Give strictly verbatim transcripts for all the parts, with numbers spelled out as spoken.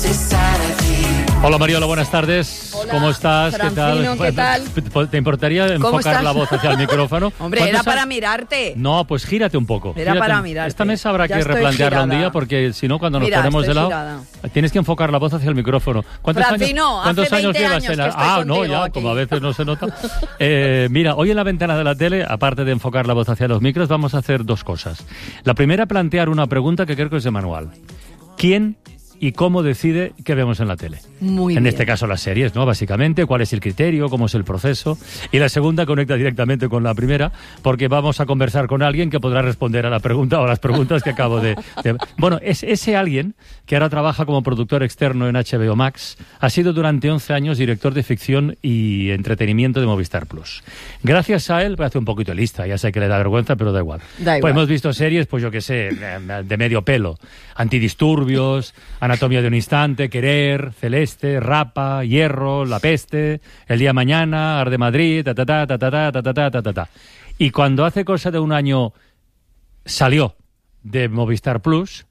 Hola Mariola, buenas tardes. Hola, ¿Cómo estás? Francino, ¿qué tal? ¿Qué tal? ¿Te importaría enfocar la voz hacia el micrófono? Hombre, era para mirarte. No, pues gírate un poco. Era gírate. para mirarte. Esta mesa habrá ya que replantearla un girada. día porque si no, cuando nos Mira, ponemos de lado, girada. tienes que enfocar la voz hacia el micrófono. ¿Cuántos Francino, años, ¿cuántos hace años veinte llevas años en la... que estoy Ah, no, contigo ya, aquí. como a veces no se nota. Eh, mira, hoy en la ventana de la tele, aparte de enfocar la voz hacia los micros, vamos a hacer dos cosas. La primera, plantear una pregunta que creo que es de manual. ¿Quién y cómo decide qué vemos en la tele? Muy en bien. este caso las series, ¿no? Básicamente, cuál es el criterio, cómo es el proceso. Y la segunda conecta directamente con la primera, porque vamos a conversar con alguien que podrá responder a la pregunta o a las preguntas que acabo de... de... Bueno, es ese alguien que ahora trabaja como productor externo en H B O Max, ha sido durante once años director de ficción y entretenimiento de Movistar Plus. Gracias a él, voy a hacer un poquito de lista, ya sé que le da vergüenza, pero da igual. Da igual. Pues hemos visto series, pues yo qué sé, de medio pelo. Antidisturbios, Anatomía de un instante, Querer, Celeste, Rapa, Hierro, La Peste, El día mañana, Arde Madrid, ta ta ta ta ta ta ta ta ta ta ta. Y cuando hace cosa de un año salió de Movistar Plus,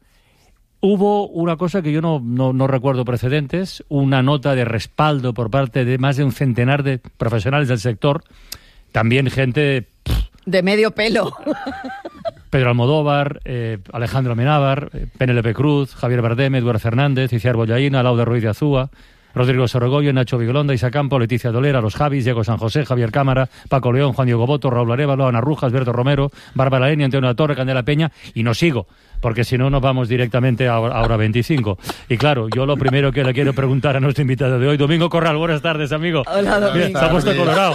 hubo una cosa que yo no, no, no recuerdo precedentes, una nota de respaldo por parte de más de un centenar de profesionales del sector, también gente... De medio pelo. Pedro Almodóvar, eh, Alejandro Amenábar, eh, Penélope Cruz, Javier Bardem, Eduardo Fernández, Iciar Bollaína, Lauda Ruiz de Azúa, Rodrigo Sorogoyen, Nacho Vigolonda, Isa Campo, Leticia Dolera, Los Javis, Diego San José, Javier Cámara, Paco León, Juan Diego Boto, Raúl Arévalo, Ana Rujas, Berto Romero, Bárbara Leni, Antonio La Torre, Candela Peña, y no sigo, porque si no nos vamos directamente a, a hora veinticinco. Y claro, yo lo primero que le quiero preguntar a nuestro invitado de hoy, Domingo Corral, buenas tardes, amigo. Hola, Domingo. Mira, se ha puesto colorado.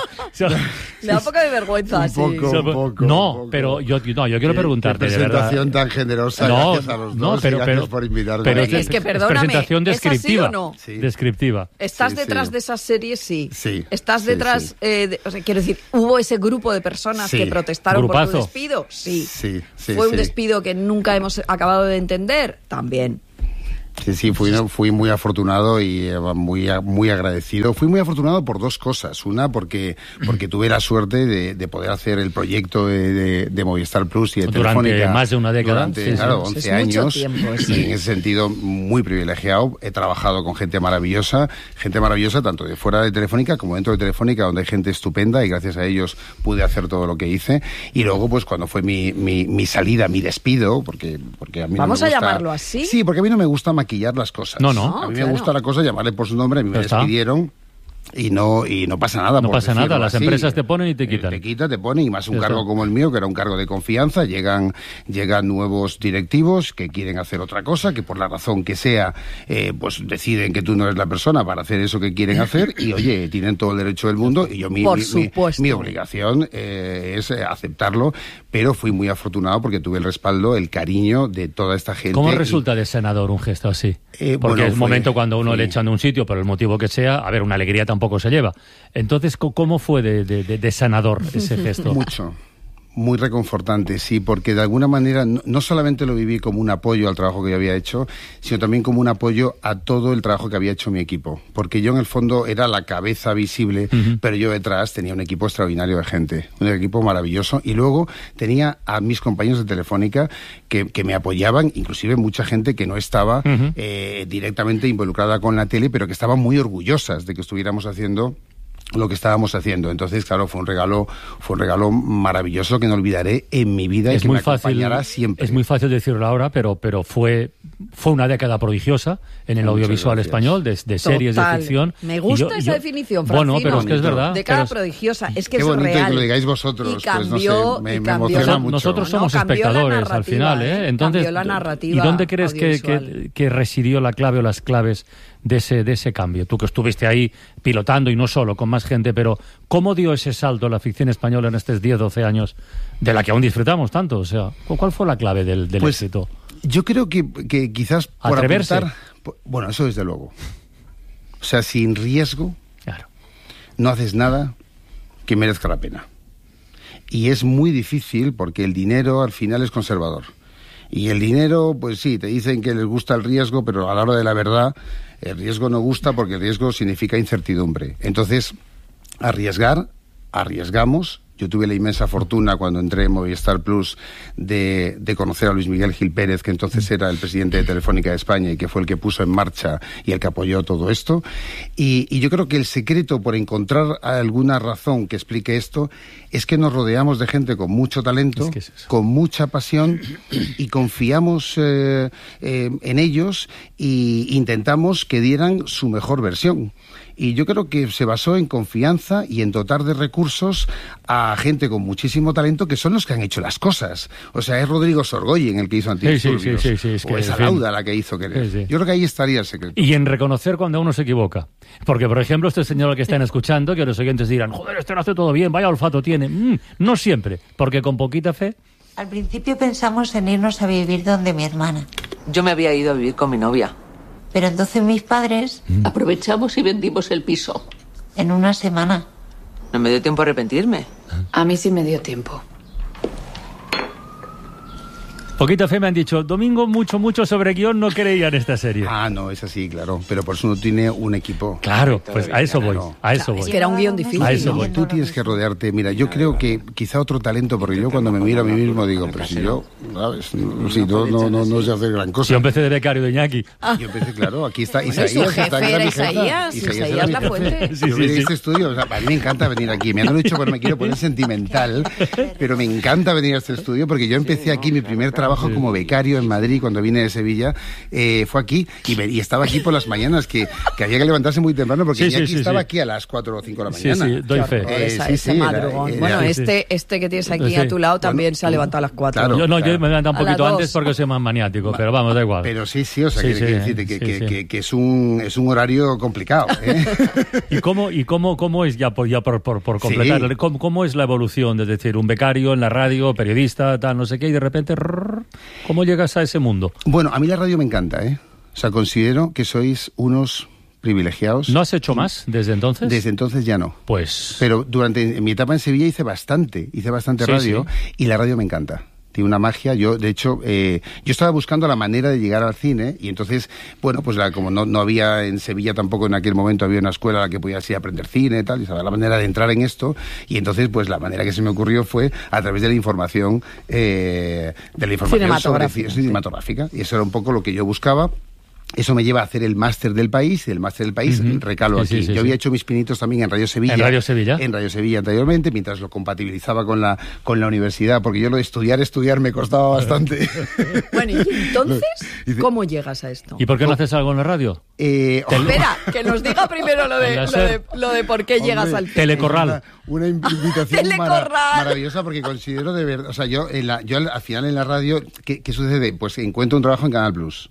Le da un poco de vergüenza, Un sí. poco, Se ha- un poco, no, un poco. pero yo, no, yo quiero Qué- preguntarte, qué de verdad. presentación tan generosa, No, gracias a los no, dos pero- y gracias pero- por invitarme. Pero Hombre, es que, perdóname, presentación ¿es así descriptiva. o no? Sí. Descriptiva. ¿Estás Sí, detrás sí. de esas series? Sí. Sí, ¿Estás sí, detrás, sí. eh, de- o sea, quiero decir, ¿hubo ese grupo de personas Sí. que protestaron por Grupazo. tu despido? Sí. Sí, sí, ¿Fue un sí. despido que nunca hemos acabado de entender? También. Sí, sí, fui, fui muy afortunado y eh, muy, muy agradecido. Fui muy afortunado por dos cosas. Una, porque, porque tuve la suerte de, de poder hacer el proyecto de, de, de Movistar Plus y de Durante Telefónica. más de una década. Durante, Sí, sí. claro, Es once mucho años. tiempo, y sí. en ese sentido, muy privilegiado. He trabajado con gente maravillosa, gente maravillosa tanto de fuera de Telefónica como dentro de Telefónica, donde hay gente estupenda y gracias a ellos pude hacer todo lo que hice. Y luego, pues cuando fue mi, mi, mi salida, mi despido, porque, porque a mí Vamos no a me gusta... llamarlo así. Sí, porque a mí no me gusta maquillar las cosas. No, no. A mí claro. me gusta la cosa llamarle por su nombre, a mí me Ya está. despidieron. Y no, y no pasa nada. No por pasa decirlo nada, las así. empresas te ponen y te Eh, quitan. Te quita, te ponen, y más un Ya cargo está. como el mío, que era un cargo de confianza, llegan, llegan nuevos directivos que quieren hacer otra cosa, que por la razón que sea, eh, pues deciden que tú no eres la persona para hacer eso que quieren hacer, y oye, tienen todo el derecho del mundo, y yo mi, Por mi, mi- supuesto. mi obligación eh, es eh, aceptarlo, pero fui muy afortunado porque tuve el respaldo, el cariño de toda esta gente. ¿Cómo y- resulta de senador un gesto así? Eh, Porque bueno, es un fue- momento cuando uno fue- le echan de un sitio, por el motivo que sea, a ver, una alegría tampoco se lleva. Entonces, ¿cómo ¿cómo fue de, de, de, de sanador ese gesto? Mucho. Muy reconfortante, sí, porque de alguna manera no, no solamente lo viví como un apoyo al trabajo que yo había hecho, sino también como un apoyo a todo el trabajo que había hecho mi equipo. Porque yo en el fondo era la cabeza visible, uh-huh. pero yo detrás tenía un equipo extraordinario de gente, un equipo maravilloso. Y luego tenía a mis compañeros de Telefónica que, que me apoyaban, inclusive mucha gente que no estaba uh-huh. eh, directamente involucrada con la tele, pero que estaban muy orgullosas de que estuviéramos haciendo lo que estábamos haciendo. Entonces, claro, fue un regalo, fue un regalo maravilloso que no olvidaré en mi vida y es que muy me fácil, acompañará siempre. Es muy fácil decirlo ahora, pero, pero fue, fue una década prodigiosa en el Muchas audiovisual gracias. español, de, de series, Total. de ficción. Me gusta Y yo- esa yo- definición, Francino. Bueno, pero es que es verdad. Década pero es- prodigiosa, es que Qué es bonito real. que lo digáis vosotros, Y pues, no sé, cambió, me- y me cambió. emociona Noso- mucho. Nosotros No, somos cambió la espectadores al narrativa, final, ¿eh? ¿eh? Entonces, Cambió la narrativa ¿y dónde crees que, audiovisual. que, que residió la clave o las claves de ese, de ese cambio? Tú que estuviste ahí pilotando y no solo, con más gente, pero ¿cómo dio ese salto la ficción española en estos diez, doce años de la que aún disfrutamos tanto? O sea, ¿cuál fue la clave del, del Pues, éxito? Yo creo que, que quizás por Atreverse. apuntar... por- Bueno, eso desde luego. O sea, sin riesgo Claro. no haces nada que merezca la pena. Y es muy difícil porque el dinero al final es conservador. Y el dinero, pues sí, te dicen que les gusta el riesgo, pero a la hora de la verdad, el riesgo no gusta porque el riesgo significa incertidumbre. Entonces, arriesgar, arriesgamos Yo tuve la inmensa fortuna cuando entré en Movistar Plus de, de conocer a Luis Miguel Gil Pérez, que entonces era el presidente de Telefónica de España y que fue el que puso en marcha y el que apoyó todo esto. Y, y yo creo que el secreto, por encontrar alguna razón que explique esto, es que nos rodeamos de gente con mucho talento, es que es con mucha pasión y confiamos eh, eh, en ellos e intentamos que dieran su mejor versión. Y yo creo que se basó en confianza y en dotar de recursos a gente con muchísimo talento que son los que han hecho las cosas. O sea, es Rodrigo Sorgoyen el que hizo Antidisturbios. Sí, sí, sí, sí, es que, o es en fin. Alauda la que hizo Querer. Sí, sí. Yo creo que ahí estaría el secreto. Y en reconocer cuando uno se equivoca. Porque, por ejemplo, este señor al que están escuchando, que los oyentes dirán, joder, este lo hace todo bien, vaya olfato tiene. Mm, no siempre, porque con poquita fe... Al principio pensamos en irnos a vivir donde mi hermana. Yo me había ido a vivir con mi novia. Pero entonces mis padres, Aprovechamos y vendimos el piso. en una semana, No me dio tiempo a arrepentirme. A mí sí me dio tiempo. Poquita fe me han dicho, Domingo, mucho, mucho sobre guión no creía en esta serie. Ah, no, es así, claro. Pero por eso uno tiene un equipo. Claro, pues a eso voy, Claro. a eso Claro, voy. es que era un guión difícil. A eso ¿no? voy. Tú tienes que rodearte. Mira, yo creo que quizá otro talento, porque yo cuando me miro a mí mismo digo, pero si yo, ¿sabes? No, si no, no, no, no sé hacer gran cosa. Si yo empecé de becario de Iñaki. Yo empecé, claro, aquí está Bueno, y Isaías. su jefe está, que era mi jefa. Isaías, Isaías era mi La jefe. Fuente. Sí, Yo sí, vi sí. este estudio, o sea, a mí me encanta venir aquí. Me han dicho que no me quiero poner sentimental, pero me encanta venir a este estudio porque yo empecé aquí mi primer trabajo como becario en Madrid cuando vine de Sevilla. Eh, fue aquí y, me- y estaba aquí por las mañanas, que, que había que levantarse muy temprano porque Sí, Iñaki sí, sí, estaba sí. aquí a las cuatro o cinco de la Sí, mañana. sí, doy fe. Horror, Eh, esa- sí, ese sí, era- madrugón. era- bueno, sí, este, este que tienes aquí Sí. a tu lado también Bueno, se ha levantado a las cuatro. claro. Yo no, yo claro. me levanto un A las poquito dos. antes porque soy más maniático, pero vamos, da igual. Pero sí, sí, o sea, Sí, que, sí, que eh, decirte que, sí, que, sí. que- que es un es un horario complicado, ¿eh? ¿Y cómo, y cómo, cómo es, ya por, ya por, por, por completar, Sí. ¿cómo, cómo es la evolución? Es decir, un becario en la radio, periodista, tal, no sé qué, y de repente, rrr, ¿cómo llegas a ese mundo? Bueno, a mí la radio me encanta, ¿eh? O sea, considero que sois unos privilegiados. ¿No has hecho más desde entonces? Desde entonces ya no. Pues... Pero durante en mi etapa en Sevilla hice bastante, hice bastante Sí, radio sí. y la radio me encanta. Tiene una magia. Yo, de hecho, eh, yo estaba buscando la manera de llegar al cine y entonces, bueno, pues la, como no, no había en Sevilla tampoco en aquel momento había una escuela a la que podías ir a aprender cine y tal, y sabía la manera de entrar en esto y entonces, pues la manera que se me ocurrió fue a través de la información, eh, de la información sobre Cinematográfica, cine cinematográfica y eso era un poco lo que yo buscaba. Eso me lleva a hacer el máster del país, y el máster del país Ujú. recalo Sí, sí, aquí. sí, yo había sí. hecho mis pinitos también en Radio Sevilla. ¿En Radio Sevilla? En Radio Sevilla anteriormente, mientras lo compatibilizaba con la, con la universidad, porque yo lo de estudiar, estudiar me costaba bastante. Bueno, y entonces, Dice- ¿cómo llegas a esto? ¿Y por qué no haces algo en la radio? Eh, Espera, que nos diga primero lo de, En la lo SER. de, lo de por qué Hombre, llegas al cine. Telecorral. Una, una invitación Telecorral. mara- maravillosa porque considero de verdad, o sea, yo, en la, yo al, al final en la radio, ¿qué, qué sucede? Pues encuentro un trabajo en Canal Plus.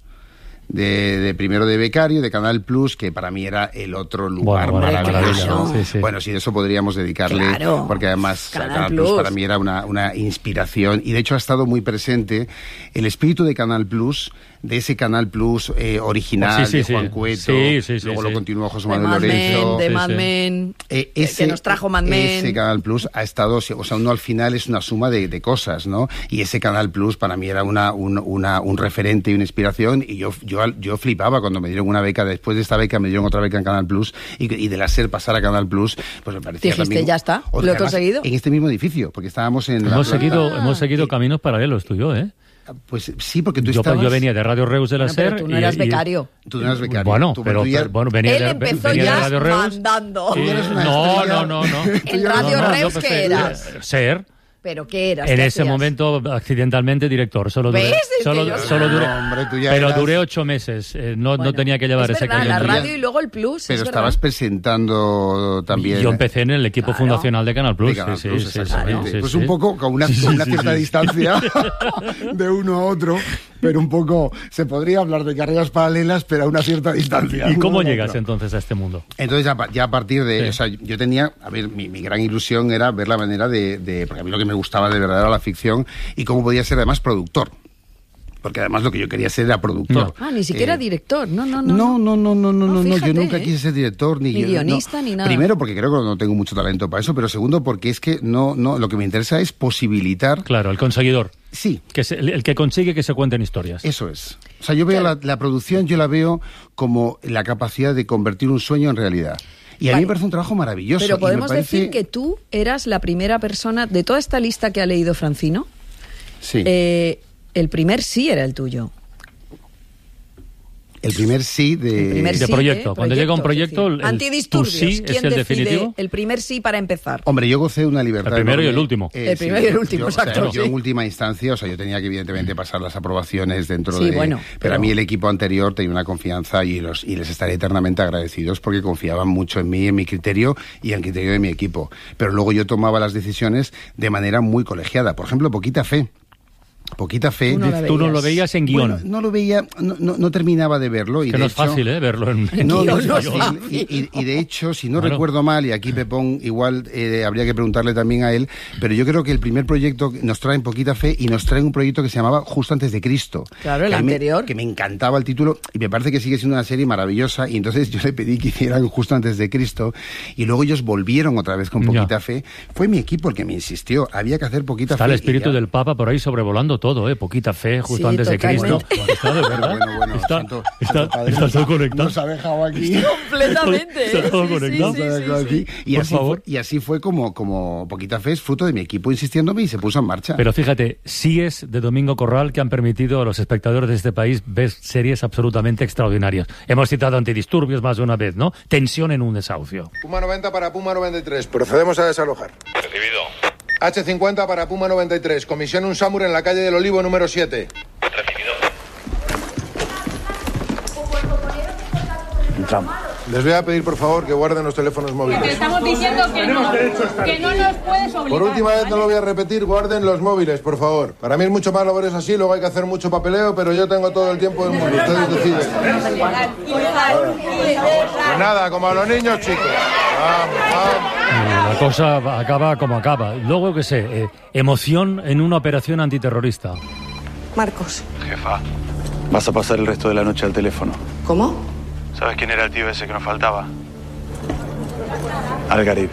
De, de primero de becario, de Canal Plus, que para mí era el otro lugar Bueno, bueno, maravilloso. claro. Sí, sí. Bueno, sí, de eso podríamos dedicarle, Claro. porque además Canal Canal, Plus. Plus para mí era una, una inspiración y de hecho ha estado muy presente el espíritu de Canal Plus, de ese Canal Plus eh, original Sí, sí, de sí. Juan Cueto, Sí, sí, sí, luego sí. lo continuó José De Manuel Mad Lorenzo. Men, de Sí, Mad sí. Men, Eh, que- ese, que nos trajo Mad Men. Ese Canal Plus ha estado, o sea, uno al final es una suma de, de cosas, ¿no? Y ese Canal Plus para mí era una, un, una, un referente y una inspiración y yo, yo, yo flipaba cuando me dieron una beca, después de esta beca me dieron otra beca en Canal Plus y, y de la SER pasar a Canal Plus, pues me parecía Dijiste, también... ya está, Otra, lo he además, conseguido. En este mismo edificio, porque estábamos en... la Hemos planta- seguido, hemos seguido caminos paralelos tú y yo, ¿eh? Pues sí, porque tú Yo, estabas... yo venía de Radio Reus de la Bueno, pero SER. tú no y- eras y- becario. Tú no eras becario. Bueno, Tú- pero, tú ya- pero, bueno, venía, Él de, empezó venía de ya Radio Reus. mandando. y- Tú eres una no, estrella. no, no, no. En Radio No, no, Reus, yo ¿qué prefería eras? SER. ¿Pero qué eras? En ¿Qué ese hacías? momento, accidentalmente, director. Solo duré, ¿Ves? Es que solo, yo- solo duré, No, hombre, tú ya pero eras- duré ocho meses. Eh, no, Bueno, no tenía que llevar es ese verdad, la cañón. radio y luego el Plus. Pero es estabas verdad. presentando también... Yo empecé en el equipo Claro. fundacional de Canal Plus. de Canal sí, Plus, sí, sí, exactamente. sí, sí, pues sí. un poco con una, Sí, sí, con una sí, cierta sí. distancia de uno a otro, pero un poco se podría hablar de carreras paralelas, pero a una cierta distancia. ¿Y cómo Uno a llegas otro. entonces a este mundo? Entonces ya, pa- ya a partir de, Sí. o sea, yo tenía, a ver, mi, mi gran ilusión era ver la manera de, de, porque a mí lo que me gustaba de verdad era la ficción y cómo podía ser además productor. Porque además lo que yo quería ser era productor. Ah, ni siquiera Eh, director. No, no, no. No, no, no, no, no, no, no, fíjate, yo nunca ¿eh? quise ser director ni, Ni yo- guionista, no. ni nada. Primero porque creo que no tengo mucho talento para eso, pero segundo porque es que no, no, lo que me interesa es posibilitar. Claro, el conseguidor. Sí, Que es el, el que consigue que se cuenten historias. eso es. O sea, yo veo la, la producción, yo la veo como la capacidad de convertir un sueño en realidad. Y a mí me parece un trabajo maravilloso. Pero podemos y me parece... decir que tú eras la primera persona de toda esta lista que ha leído Francino. Sí. Eh, el primer sí era el tuyo. El primer sí de, El primer de sí proyecto. de Cuando llega un proyecto, es decir, el, antidisturbios. tu sí ¿Quién es el decide definitivo. el primer sí para empezar? Hombre, yo gocé de una libertad. El primero y enorme. el último. El primero y el último, yo, o sea, exacto, yo sí. en última instancia, o sea, yo tenía que evidentemente pasar las aprobaciones dentro Sí, de... bueno, pero, pero- a mí el equipo anterior tenía una confianza y, los, y les estaré eternamente agradecidos porque confiaban mucho en mí, en mi criterio y en el criterio de mi equipo. Pero luego yo tomaba las decisiones de manera muy colegiada. Por ejemplo, Poquita Fe. Poquita Fe. Tú no la Tú no veías. lo veías en guión. Bueno, no lo veía, no, no, no terminaba de verlo. Y que de no es hecho, fácil, ¿eh? Verlo en, en No, no guión. es no es fácil. fácil. Y, y- y de hecho, si no Claro. recuerdo mal, y aquí Pepón igual eh, habría que preguntarle también a él, pero yo creo que el primer proyecto nos trae en Poquita Fe y nos trae un proyecto que se llamaba Justo antes de Cristo. Claro, el que a mí me- anterior. que me encantaba el título y me parece que sigue siendo una serie maravillosa y entonces yo le pedí que hicieran Justo antes de Cristo y luego ellos volvieron otra vez con Poquita Ya. Fe. Fue mi equipo el que me insistió, había que hacer Poquita Está Fe. el y espíritu ya. del Papa por ahí sobrevolando todo, ¿eh? Poquita fe, justo Sí, antes de Cristo. totalmente. Está de verdad. Bueno, bueno, está, santo- está, santo padre, está nos todo ha- conectado. Nos ha dejado aquí. Completamente. Está ¿eh? todo Sí, conectado. sí, sí, sí, sí. Y, Por así favor. fue, y así fue como, como Poquita Fe es fruto de mi equipo insistiéndome y se puso en marcha. Pero fíjate, sí es de Domingo Corral que han permitido a los espectadores de este país ver series absolutamente extraordinarias. Hemos citado Antidisturbios más de una vez, ¿no? Tensión en un desahucio. Puma noventa para Puma noventa y tres. Procedemos a desalojar. Recibido. H cincuenta para Puma noventa y tres. Comisión Un Samur en la calle del Olivo número siete. Recibido. Les voy a pedir, por favor, que guarden los teléfonos móviles. Estamos diciendo que no, que no nos puedes obligar. Por última vez, no ¿vale? lo voy a repetir, guarden los móviles, por favor. Para mí es mucho más labores así, luego hay que hacer mucho papeleo, pero yo tengo todo el tiempo del mundo. Ustedes deciden. Pues nada, como a los niños, chicos. Vamos, vamos. Eh, La cosa va- acaba como acaba. Luego, qué sé, eh, emoción en una operación antiterrorista. Marcos. Jefa, Vas a pasar el resto de la noche al teléfono. ¿Cómo? ¿sabes quién era el tío ese que nos faltaba? Al-Garib.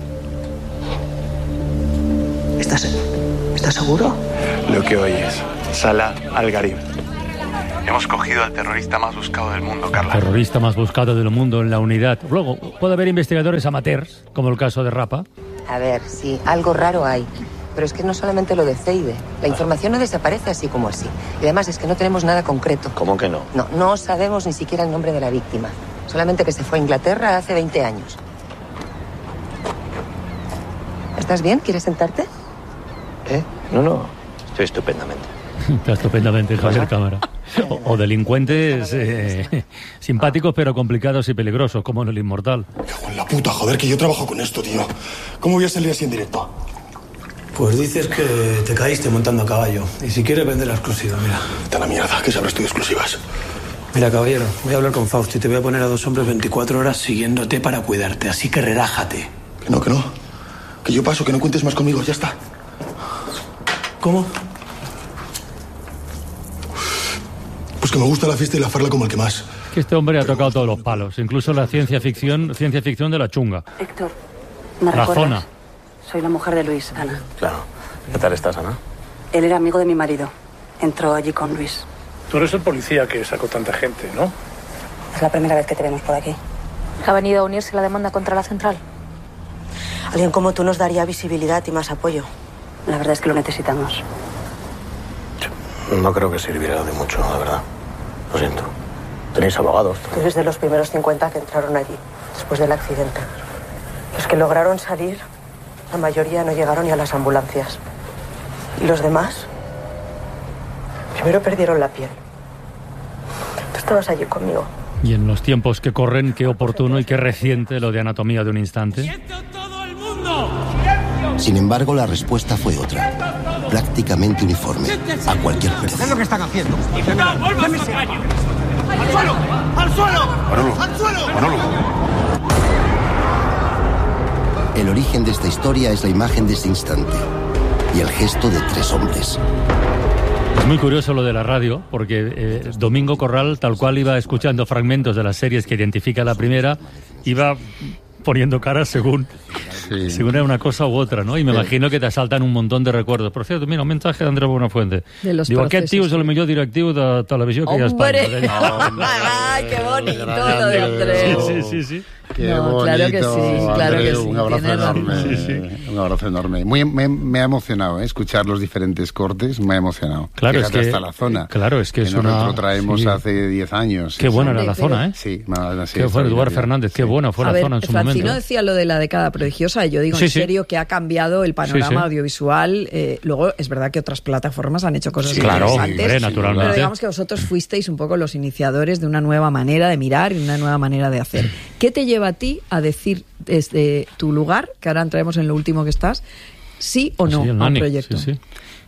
¿Estás, ¿Estás seguro? Lo que oyes. Salah Al-Garib. Hemos cogido al terrorista más buscado del mundo, Carla. Terrorista más buscado del mundo en la unidad. Luego, puede haber investigadores amateurs, como el caso de Rapa. A ver, sí, algo raro hay. Pero es que no solamente lo de Zeide. La información no desaparece así como así. Y además es que no tenemos nada concreto. ¿Cómo que no? No, no sabemos ni siquiera el nombre de la víctima. Solamente que se fue a Inglaterra hace veinte años. ¿Estás bien? ¿Quieres sentarte? ¿Eh? No, no. Estoy estupendamente. Está estupendamente, Javier Cámara. O, o delincuentes eh, simpáticos pero complicados y peligrosos, como en El Inmortal. En la puta, joder, que yo trabajo con esto, tío. ¿Cómo voy a salir así en directo? Pues dices que te caíste montando a caballo. Y si quieres vender la exclusiva, mira. Está la mierda, ¿qué sabrás tú de exclusivas? Mira, caballero, voy a hablar con Fausto y te voy a poner a dos hombres veinticuatro horas siguiéndote para cuidarte. Así que relájate. Que no, que no. Que yo paso, que no cuentes más conmigo, ya está. ¿Cómo? Pues que me gusta la fiesta y la farla como el que más. Que este hombre ha tocado todos los palos, incluso la ciencia ficción, ciencia ficción de la chunga. Héctor, ¿me La recuerdas? zona. Soy la mujer de Luis, Ana. Claro. ¿Qué tal estás, Ana? Él era amigo de mi marido. Entró allí con Luis. Tú eres el policía que sacó tanta gente, ¿no? Es la primera vez que te vemos por aquí. ¿Ha venido a unirse a la demanda contra la central? Alguien como tú nos daría visibilidad y más apoyo. La verdad es que lo necesitamos. No creo que sirviera de mucho, la verdad. Lo siento. ¿Tenéis abogados? Tú eres de los primeros cincuenta que entraron allí, después del accidente. Los que lograron salir, la mayoría no llegaron ni a las ambulancias. ¿Y los demás? Primero perdieron la piel. Tú estabas allí conmigo. Y en los tiempos que corren, qué oportuno y qué reciente lo de Anatomía de un Instante. Sin embargo, la respuesta fue otra, prácticamente uniforme, a cualquier precio. ¿Qué es lo que están haciendo? ¡No, vuélvase! ¡Al suelo! ¡Al suelo! Manolo, ¡Al suelo! Manolo. El origen de esta historia es la imagen de ese instante y el gesto de tres hombres. Es muy curioso lo de la radio, porque eh, Domingo Corral, tal cual iba escuchando fragmentos de las series que identifica la primera, iba poniendo caras según, sí. según era una cosa u otra, ¿no? Y me sí. imagino que te asaltan un montón de recuerdos. Por cierto, mira, un mensaje de Andrés Buenafuente. De los Digo, procesos, aquest tio és el millor directiu de televisió que hi ha a Espanya. ¡Ay, qué bonito lo de Andrés! Sí, sí, sí. Qué no, bonito, claro que sí, claro Andreu, que sí. Un abrazo enorme, sí, sí. un abrazo enorme. Muy, me, me ha emocionado ¿eh? escuchar los diferentes cortes, me ha emocionado. Claro, Fíjate, es que, hasta la zona. Claro, es que, que es nos una... retrotraemos sí. hace diez años. Qué sí, buena sí. era la zona, ¿eh? Sí, no, sí qué bueno, Eduard Fernández, qué sí. buena fue a la ver, zona en su Francino momento. decía lo de la década prodigiosa, y yo digo sí, en sí. serio que ha cambiado el panorama sí, sí. audiovisual. Eh, luego, es verdad que otras plataformas han hecho cosas sí, claro, interesantes. Claro, naturalmente. Pero digamos que vosotros fuisteis un poco los iniciadores de una nueva manera de mirar y una nueva manera de hacer. ¿Qué te lleva a ti a decir desde tu lugar, que ahora entraremos en lo último que estás, sí o no sí, a un Nani, proyecto? Sí, sí.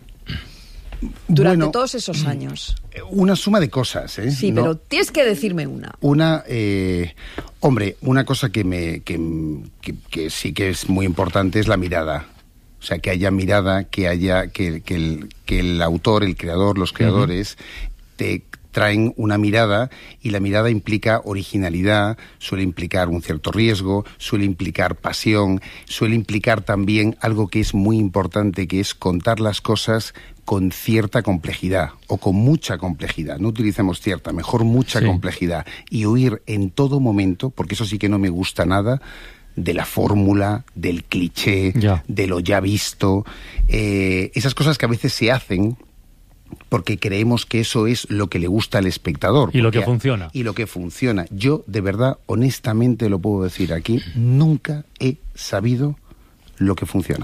Durante bueno, todos esos años. Una suma de cosas, ¿eh? Sí, ¿no? pero tienes que decirme una. Una, eh, hombre, una cosa que, me, que, que, que sí que es muy importante es la mirada. O sea, que haya mirada, que haya que, que, el, que el autor, el creador, los creadores uh-huh. te traen una mirada, y la mirada implica originalidad, suele implicar un cierto riesgo, suele implicar pasión, suele implicar también algo que es muy importante, que es contar las cosas con cierta complejidad o con mucha complejidad. No utilicemos cierta, mejor mucha sí. complejidad, y huir en todo momento, porque eso sí que no me gusta nada, de la fórmula, del cliché, ya. de lo ya visto, eh, esas cosas que a veces se hacen porque creemos que eso es lo que le gusta al espectador. Y lo que funciona. Y lo que funciona. Yo, de verdad, honestamente lo puedo decir aquí, nunca he sabido lo que funciona.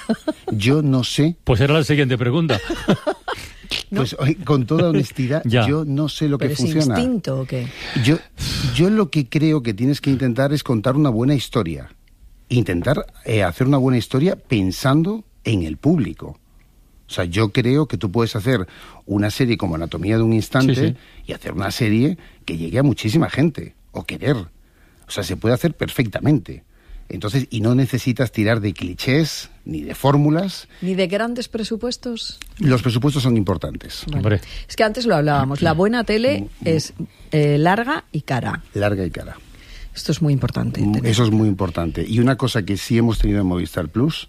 Yo no sé... Pues era la siguiente pregunta. Pues con toda honestidad, ya. yo no sé lo que ¿Pero funciona. ¿Es instinto o qué? Yo, yo lo que creo que tienes que intentar es contar una buena historia. Intentar eh, hacer una buena historia pensando en el público. O sea, yo creo que tú puedes hacer una serie como Anatomía de un Instante sí, sí. y hacer una serie que llegue a muchísima gente, o querer. O sea, se puede hacer perfectamente. Entonces, y no necesitas tirar de clichés, ni de fórmulas. ¿Ni de grandes presupuestos? Los presupuestos son importantes. Vale. Es que antes lo hablábamos, la buena tele es eh, larga y cara. Larga y cara. Esto es muy importante. Tener. Eso es muy importante. Y una cosa que sí hemos tenido en Movistar Plus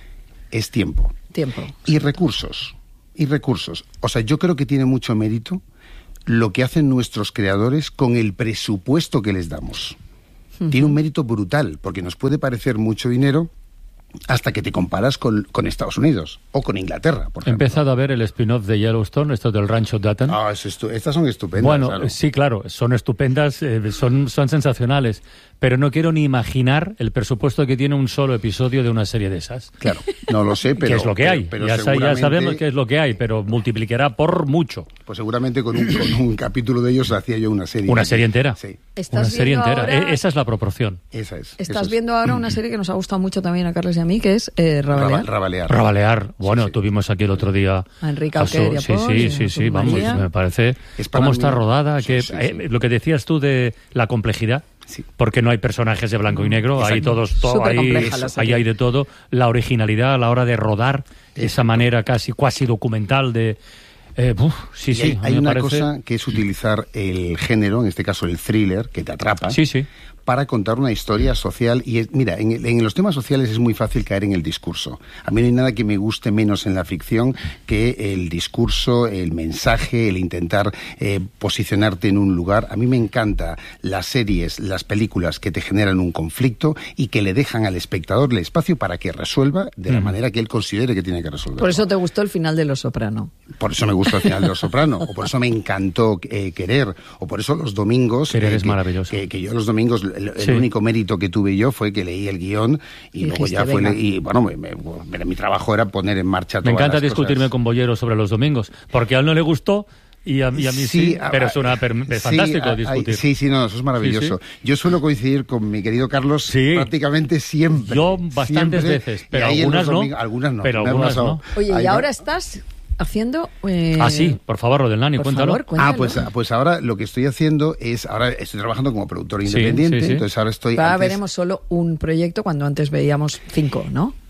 es tiempo. Tiempo. Y recursos. Y recursos. O sea, yo creo que tiene mucho mérito lo que hacen nuestros creadores con el presupuesto que les damos. Uh-huh. Tiene un mérito brutal, porque nos puede parecer mucho dinero hasta que te comparas con, con Estados Unidos o con Inglaterra, por ejemplo. He empezado a ver el spin-off de Yellowstone, esto del Rancho Dutton. Ah, es estu- estas son estupendas. Bueno, claro. sí, claro, son estupendas, eh, son, son sensacionales, pero no quiero ni imaginar el presupuesto que tiene un solo episodio de una serie de esas. Claro, no lo sé, pero... ¿Qué es lo que pero, hay? Pero ya, seguramente... ya sabemos qué es lo que hay, pero multiplicará por mucho. Pues seguramente con un, con un capítulo de ellos hacía yo una serie. ¿Una serie entera? Sí. Una serie entera. Ahora... Esa es la proporción. Esa es. Estás eso es. viendo ahora una serie que nos ha gustado mucho también a Carles y a mí, que es eh, Rabalear. Rabalear. Rabalear. Bueno, sí, sí. Tuvimos aquí el otro día... A Enrique Auquer y a Sí, Paul, sí, sí, sí, vamos, María. me parece... Es cómo mí, está rodada, sí, que sí, sí. Eh, lo que decías tú de la complejidad, sí. porque no hay personajes de blanco y negro, Exacto. hay todos, todo, ahí, ahí hay de todo, la originalidad a la hora de rodar, Exacto. esa manera casi cuasi documental de... Eh, uf, sí, y sí, hay, hay me una parece... cosa que es utilizar el género, en este caso el thriller, que te atrapa, sí, sí. para contar una historia social. Y es, mira, en, en los temas sociales es muy fácil caer en el discurso. A mí no hay nada que me guste menos en la ficción que el discurso, el mensaje, el intentar eh, posicionarte en un lugar. A mí me encanta las series, las películas que te generan un conflicto y que le dejan al espectador el espacio para que resuelva de la mm. manera que él considere que tiene que resolver. Por eso te gustó el final de Los Soprano. Por eso me gusta el final de Los Soprano, o por eso me encantó eh, Querer, o por eso los domingos... Querer eh, es que, maravilloso. Que, que yo los domingos, el, sí. el único mérito que tuve yo fue que leí el guión y, y luego ya fue... Le, y bueno, me, me, me, mi trabajo era poner en marcha todas Me encanta las discutirme cosas. con Bollero sobre los domingos, porque a él no le gustó... Y a, y a mí sí, sí a, pero es, una, per, es sí, fantástico a, discutir. Sí, sí, no, eso es maravilloso. Sí, sí. Yo suelo coincidir con mi querido Carlos sí. prácticamente siempre. Yo bastantes siempre, veces, pero algunas no, domingos, algunas no. Pero algunas no. Oye, Ahí y ahora no. estás haciendo... Eh... Ah, sí, por favor, lo del Nani, por cuéntalo. Favor, cuéntalo. Ah, pues, pues ahora lo que estoy haciendo es, ahora estoy trabajando como productor independiente, sí, sí, sí. entonces ahora estoy... Ahora antes... veremos solo un proyecto cuando antes veíamos cinco, ¿no?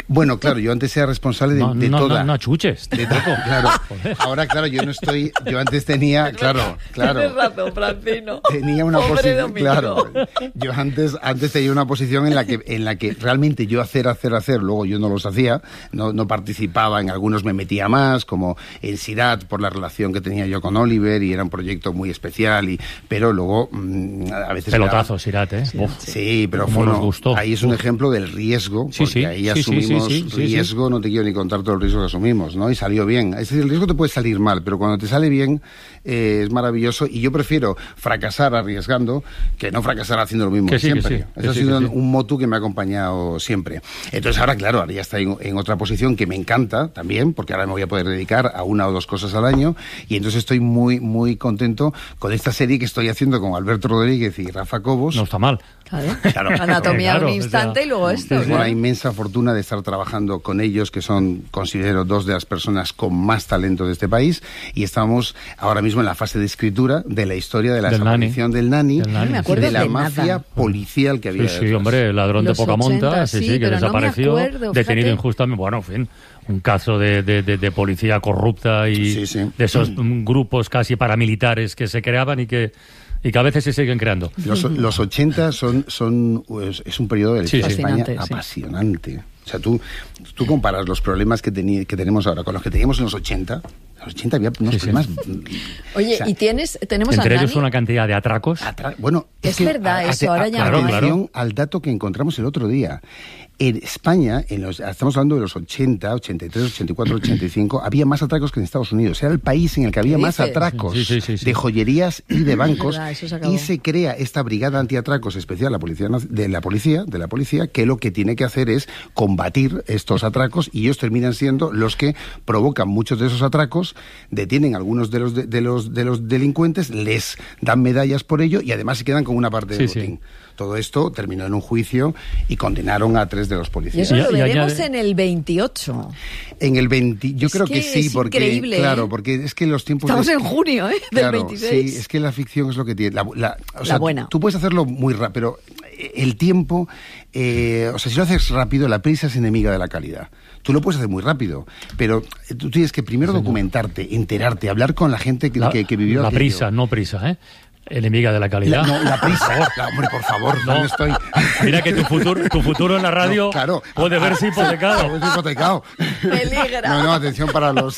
Bueno, claro, yo antes era responsable de, no, de no, toda. No, no chuches. De todo, claro. Ahora, claro, yo no estoy... Yo antes tenía... Claro, claro. Tienes razón, Francino. Tenía una Pobre posición... Domingo. Claro. Yo antes, antes tenía una posición en la que en la que realmente yo hacer, hacer, hacer, luego yo no los hacía, no, no participaba, en algunos me metía más, como en Sirat, por la relación que tenía yo con Oliver, y era un proyecto muy especial, y pero luego mmm, a veces... Pelotazo, era... Sirat, ¿eh? Sí, sí, pero como fue, nos no, gustó. Ahí es un Uf. ejemplo del riesgo, porque sí, sí, ahí sí, asumimos sí, sí, sí, riesgo, sí. no te quiero ni contar todo el riesgo que asumimos, ¿no? Y salió bien. Es decir, el riesgo te puede salir mal, pero cuando te sale bien eh, es maravilloso, y yo prefiero fracasar arriesgando que no fracasar haciendo lo mismo que sí, siempre. Que sí, Eso que ha sí, sido que sí. un motu que me ha acompañado siempre. Entonces ahora, claro, ahora ya está en, en otra posición que me encanta también, porque ahora me voy a poder dedicar a una o dos cosas al año, y entonces estoy muy, muy contento con esta serie que estoy haciendo con Alberto Rodríguez y Rafa Cobos. No está mal. Claro. Claro. Anatomía claro, un instante o sea, y luego esto. Tengo claro. una inmensa fortuna de estar trabajando con ellos, que son, considero, dos de las personas con más talento de este país, y estamos ahora mismo en la fase de escritura de la historia de la del desaparición del Nani, del Nani. Me y acuerdo de la de mafia nada. policial que había Sí, sí, detrás. hombre, ladrón Los de poca monta, ochenta, sí, sí, sí, que pero no me desapareció, acuerdo, detenido fíjate. injustamente. Bueno, en fin, un caso de, de, de, de policía corrupta y Sí, sí. de esos mm, grupos casi paramilitares que se creaban y que y que a veces se siguen creando. Los, los ochenta son, son es, es un periodo de la Sí, historia sí. de España Fascinante, sí. apasionante. O sea, tú, tú comparas los problemas que, teni, que tenemos ahora con los que teníamos en los ochenta. En los ochenta había unos Sí, sí. problemas... Oye, o sea, y tienes, tenemos Entre a ellos Nani. una cantidad de atracos. atra- bueno, Es que verdad a- eso, a- ahora ya Claro, no hay. atención claro. al dato que encontramos el otro día. En España, en los, estamos hablando de los ochenta, ochenta y tres, ochenta y cuatro, ochenta y cinco, había más atracos que en Estados Unidos. Era el país en el que había ¿Qué más dices? atracos Sí, sí, sí, sí. de joyerías y de bancos. verdad, eso se acabó. Y se crea esta brigada antiatracos especial la policía, de la policía, de la policía, que lo que tiene que hacer es combatir estos atracos, y ellos terminan siendo los que provocan muchos de esos atracos, detienen a algunos de los de, de los de los delincuentes, les dan medallas por ello, y además se quedan con una parte del Sí, sí. botín. Todo esto terminó en un juicio y condenaron a tres de los Y policías. eso Y- lo y veremos añade- en el veintiocho. En el veinte, yo Es creo que, que sí, es porque increíble, claro, ¿eh? porque es que los tiempos Estamos de- en junio, ¿eh? Del Claro, veintiséis. sí, es que la ficción es lo que tiene. La, la- o La sea, buena. Tú puedes hacerlo muy rápido, pero el tiempo, eh, o sea, si lo haces rápido, la prisa es enemiga de la calidad. Tú lo puedes hacer muy rápido, pero tú tienes que primero documentarte, enterarte, hablar con la gente que, La, que, que vivió la aquello. prisa, no prisa, ¿eh? Enemiga de la calidad. La, no, la prisa. La, hombre, por favor, No. ¿dónde estoy? Mira que tu futuro, tu futuro en la radio No, claro. puede verse hipotecado. Puede verse hipotecado. Peligra. No, no, atención para los,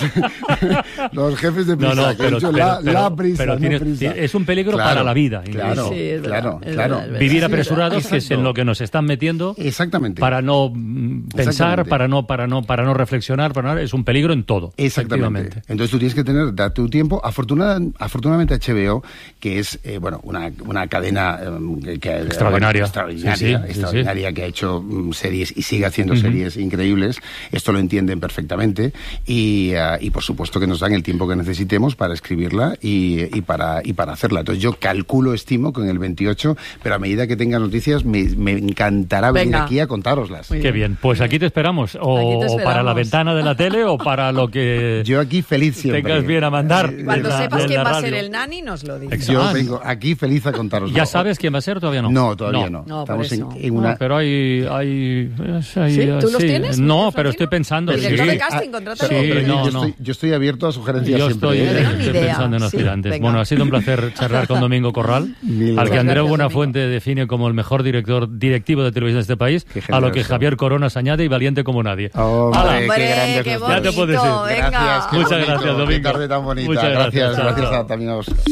los jefes de prisa. No, no, que han pero, dicho pero- la, pero- la prisa, pero no tienes- prisa. es un peligro Claro, para la vida. Claro, Sí, es verdad, claro, es claro. verdad, es verdad. Vivir Sí, apresurados, verdad. que es en Exacto. lo que nos están metiendo. Exactamente. Para no mm, pensar, Exactamente. para no, para no, para no reflexionar, para no- es un peligro en todo. Exactamente. efectivamente. Entonces tú tienes que tener, darte un tiempo. Afortunada, afortunadamente H B O, que es eh, bueno una, una cadena eh, que, que- Extraordinaria. bueno, extraordinaria, Sí, sí, sí, extraordinaria, que ha hecho mm, series y sigue haciendo Ujú. series increíbles. Esto lo entienden perfectamente, y, ah, y por supuesto que nos dan el tiempo que necesitemos para escribirla y, y para y para hacerla. Entonces yo calculo, estimo con el veintiocho, pero a medida que tenga noticias me, me encantará venir Venga. aquí a contároslas. Qué bien. Pues aquí te esperamos. O, Aquí te o esperamos. para la ventana de la tele o para lo que Yo aquí feliz siempre. tengas bien a mandar. Cuando de la- sepas de quién la va a ser radio. el Nani, nos lo dices. Yo Ah, vengo aquí feliz a contaros. ¿Ya sabes quién va a ser o todavía no? No, todavía no. No, por Estamos en, eso. en una... No, pero hay... hay, es- hay- ¿Sí? ¿Tú los sí. tienes, No, Francino? pero estoy pensando. Director sí. de casting, Ah, contrátalo. Sí, pero yo- no, yo, no. Estoy, yo estoy abierto a sugerencias Yo siempre. estoy, ¿eh? No tengo ni estoy idea. pensando en Sí, aspirantes. venga. Bueno, ha sido un placer charlar con Domingo Corral, Mil al que gracias. Andreu Gracias, Buenafuente define como el mejor director directivo de televisión de este país, Qué a lo que generoso. Javier Coronas añade y valiente como nadie. Hombre, ¡Hala! qué Hombre, grandes qué los dos. Ya te puedes ir. bonito, venga. Gracias, qué Muchas bonito, gracias, Domingo. Qué tarde tan bonita. Muchas gracias, gracias, chao, gracias chao. a, también a vosotros.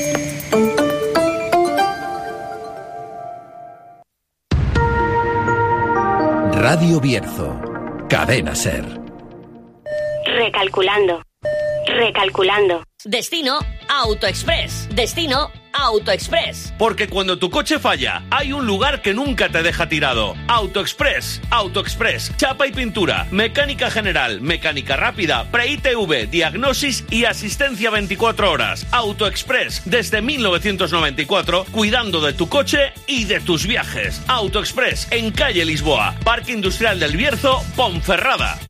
Radio Bierzo, Cadena Ser. Recalculando. Recalculando. Destino AutoExpress. Destino AutoExpress. Porque cuando tu coche falla, hay un lugar que nunca te deja tirado. AutoExpress. AutoExpress. Chapa y pintura. Mecánica general. Mecánica rápida. Pre-I T V. Diagnosis y asistencia veinticuatro horas. AutoExpress. Desde mil novecientos noventa y cuatro, cuidando de tu coche y de tus viajes. AutoExpress. En calle Lisboa. Parque Industrial del Bierzo, Ponferrada.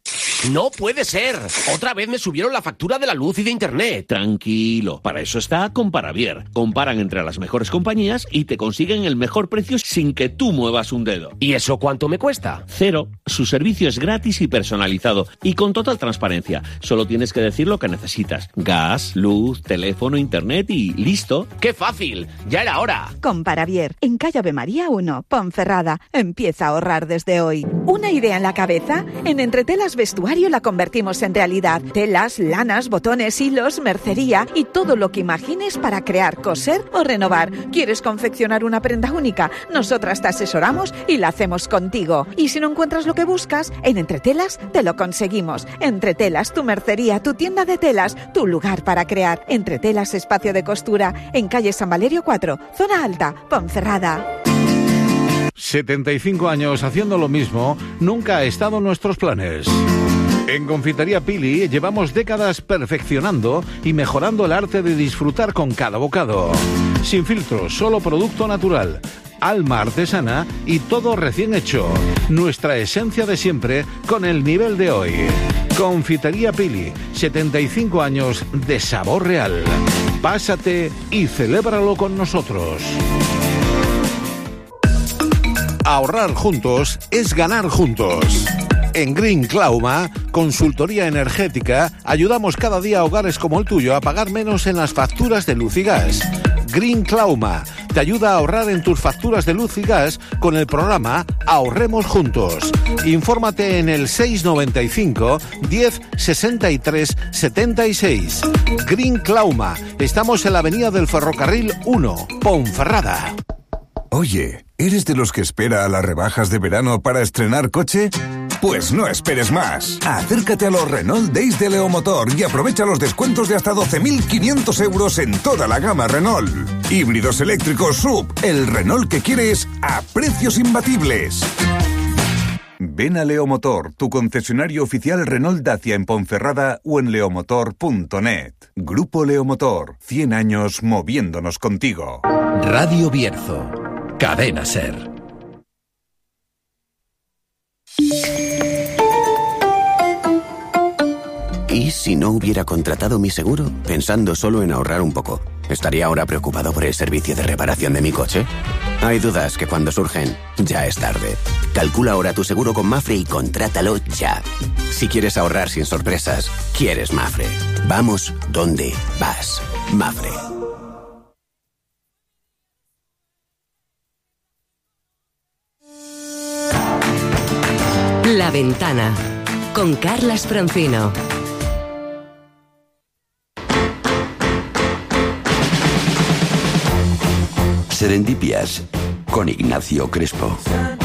No puede ser. Otra vez me subieron la factura de la luz y de internet. Tranquilo, para eso está Comparavier. Comparan entre las mejores compañías y te consiguen el mejor precio sin que tú muevas un dedo. ¿Y eso cuánto me cuesta? Cero. Su servicio es gratis y personalizado y con total transparencia. Solo tienes que decir lo que necesitas. Gas, luz, teléfono, internet y listo. ¡Qué fácil! ¡Ya era hora! Comparavier, en calle Ave María uno, Ponferrada. Empieza a ahorrar desde hoy. ¿Una idea en la cabeza? En Entretelas Vestuario la convertimos en realidad. Telas, lanas, botones, hilos, mercería y todo lo que imagines para crear, coser o renovar. ¿Quieres confeccionar una prenda única? Nosotras te asesoramos y la hacemos contigo. Y si no encuentras lo que buscas, en Entretelas te lo conseguimos. Entretelas, tu mercería, tu tienda de telas, tu lugar para crear. Entretelas Espacio de Costura, en calle San Valerio cuatro, zona alta, Ponferrada. setenta y cinco años haciendo lo mismo nunca ha estado en nuestros planes. En Confitería Pili llevamos décadas perfeccionando y mejorando el arte de disfrutar con cada bocado. Sin filtros, solo producto natural, alma artesana y todo recién hecho. Nuestra esencia de siempre con el nivel de hoy. Confitería Pili, setenta y cinco años de sabor real. Pásate y celébralo con nosotros. Ahorrar juntos es ganar juntos. En Green Clauma, consultoría energética, ayudamos cada día a hogares como el tuyo a pagar menos en las facturas de luz y gas. Green Clauma te ayuda a ahorrar en tus facturas de luz y gas con el programa Ahorremos Juntos. Infórmate en el seis noventa y cinco, diez, sesenta y tres, setenta y seis. Green Clauma, estamos en la avenida del Ferrocarril uno, Ponferrada. Oye, ¿eres de los que espera a las rebajas de verano para estrenar coche? Pues no esperes más. Acércate a los Renault Days de Leomotor y aprovecha los descuentos de hasta doce mil quinientos euros en toda la gama Renault. Híbridos eléctricos S U V, el Renault que quieres a precios imbatibles. Ven a Leomotor, tu concesionario oficial Renault Dacia en Ponferrada o en leomotor punto net. Grupo Leomotor, cien años moviéndonos contigo. Radio Bierzo, Cadena Ser. ¿Y si no hubiera contratado mi seguro, pensando solo en ahorrar un poco? ¿Estaría ahora preocupado por el servicio de reparación de mi coche? Hay dudas que cuando surgen, ya es tarde. Calcula ahora tu seguro con Mafre y contrátalo ya. Si quieres ahorrar sin sorpresas, quieres Mafre. Vamos donde vas. Mafre. La Ventana, con Carlas Francino. Serendipias, con Ignacio Crespo.